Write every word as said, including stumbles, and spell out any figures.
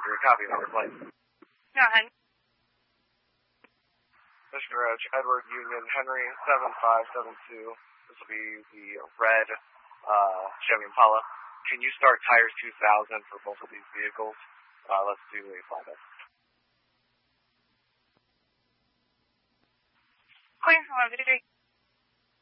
three, copy, number plate. No, Henry. Mister Roach, Edward Union, Henry, seven five seven two. This will be the red uh, Chevy Impala. Can you start tires two thousand for both of these vehicles? Uh, let's do a flyback. Queen from one fifty-three.